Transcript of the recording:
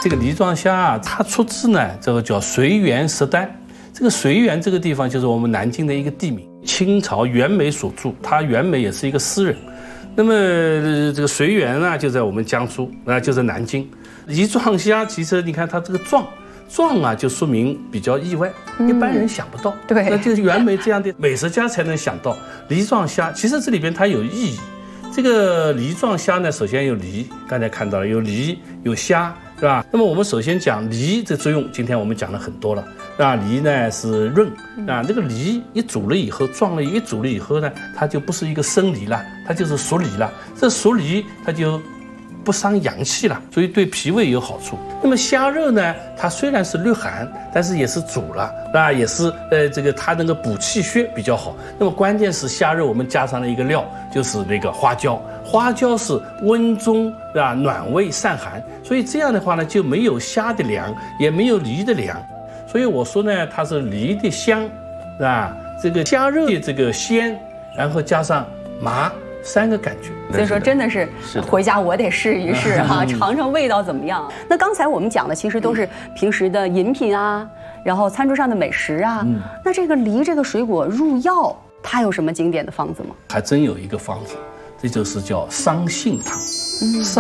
这个梨状虾啊，它出自呢这个叫随园石丹。这个随园这个地方就是我们南京的一个地名，清朝袁枚所著，他袁枚也是一个诗人。那么这个随园呢，就在我们江苏，就在南京。梨状虾其实你看它这个状啊，就说明比较意外，一般人想不到。 对， 那就是袁枚这样的美食家才能想到梨状虾。其实这里边它有意义。这个梨状虾呢，首先有梨，刚才看到了有梨有虾，是吧？那么我们首先讲梨的作用，今天我们讲了很多了。梨呢是润这个梨一煮了以后，撞了一煮了以后呢，它就不是一个生梨了，它就是熟梨了。这熟梨它就不伤阳气了，所以对脾胃有好处。那么虾肉呢，它虽然是略寒，但是也是煮了，也是这个它能够补气血比较好。那么关键是虾肉我们加上了一个料，就是那个花椒。花椒是温中暖胃散寒，所以这样的话呢，就没有虾的凉，也没有梨的凉。所以我说呢，它是梨的香，这个虾肉的这个鲜，然后加上麻3个感觉。 所以说真的是回家我得试一试哈，尝尝味道怎么样。那刚才我们讲的其实都是平时的饮品啊，然后餐桌上的美食啊。那这个梨这个水果入药，它有什么经典的方子吗？ 还真有一个方子，这就是叫桑杏汤。